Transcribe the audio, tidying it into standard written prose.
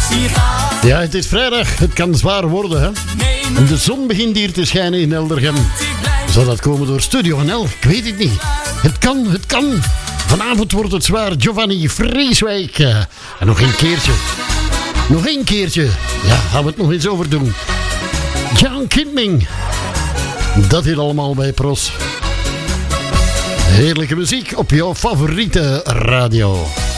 Ja, het is vrijdag. Het kan zwaar worden, hè? En de zon begint hier te schijnen in Eldergem. Zal dat komen door Studio NL? Ik weet het niet. Het kan, het kan. Vanavond wordt het zwaar. Giovanni Vreeswijk. En nog een keertje. Nog één keertje. Ja, gaan we het nog eens over doen. Jan Kindming. Dat hier allemaal bij Pros. Heerlijke muziek op jouw favoriete radio.